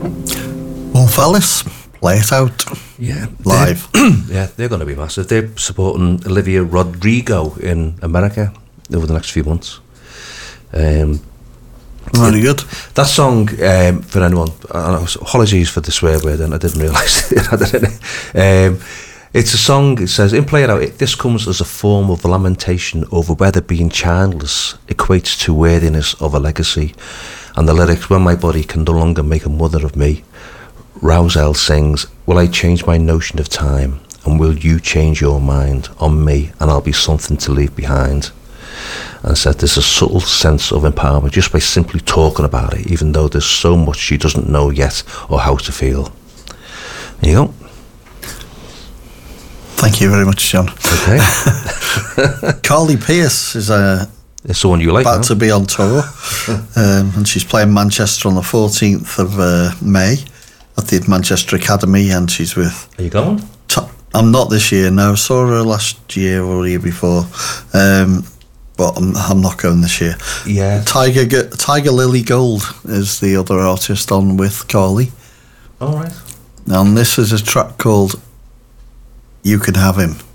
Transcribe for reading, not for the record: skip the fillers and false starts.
Well, fellas, play it out. Yeah, Live. They're going to be massive. They're supporting Olivia Rodrigo in America over the next few months. Very good. That song, for anyone, apologies for the swear word, and I didn't realise it had it in it. It's a song, it says, in Play It Out, this comes as a form of lamentation over whether being childless equates to worthiness of a legacy. And the lyrics, when my body can no longer make a mother of me, Rousel sings, will I change my notion of time, and will you change your mind on me, and I'll be something to leave behind. And said there's a subtle sense of empowerment just by simply talking about it, even though there's so much she doesn't know yet or how to feel. There you go. Thank you very much, John. Okay. Carly Pearce is It's the one you like, about to be on tour, and she's playing Manchester on the 14th of May at the Manchester Academy, and she's with... Are you going? I'm not this year, no. I saw her last year or the year before, but I'm not going this year. Yeah. Tiger Lily Gold is the other artist on with Carly. All right. And this is a track called You Can Have Him.